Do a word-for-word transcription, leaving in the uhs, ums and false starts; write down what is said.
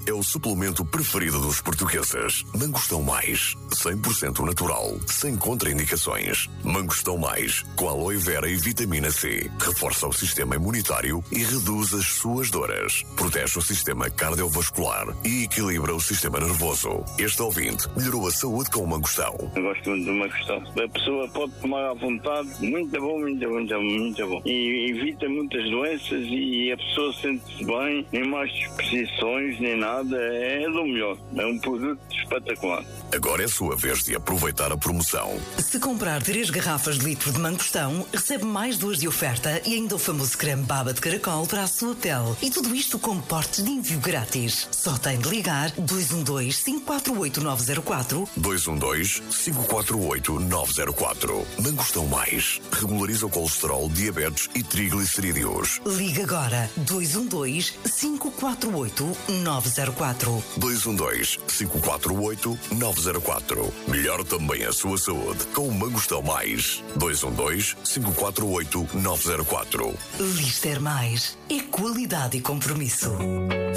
é o suplemento preferido dos portugueses. Mangostão Mais, cem por cento natural, sem contraindicações. Mangostão Mais, com aloe vera e vitamina C. Reforça o sistema imunitário e reduz as suas dores. Protege o sistema cardiovascular e equilibra o sistema nervoso. Este ouvinte melhorou a saúde com o mangostão. Eu gosto muito do mangostão. A pessoa pode tomar à vontade. Muito bom, muito bom, muito bom, muito bom. E evita muitas doenças e a pessoa sente-se bem, nem mais disposições, nem nada. É do melhor. É um produto espetacular. Agora é a sua vez de aproveitar a promoção. Se comprar três garrafas de litro de mangostão, recebe mais duas de oferta e ainda o famoso creme baba de caracol para a sua pele. E tudo isto com portes de envio grátis. Só tem de ligar dois um dois, cinco quatro oito, nove zero quatro. dois um dois, cinco quatro oito, nove zero quatro. Mangostão Mais. Regulariza o colesterol, diabetes e triglicerídeos. Liga agora dois um dois, cinco quatro oito, nove zero quatro. dois um dois, cinco quatro oito, nove zero quatro. Melhor também a sua saúde com o Mangostão Mais. dois um dois, cinco quatro oito, nove zero quatro. Lister Mais. É qualidade e compromisso.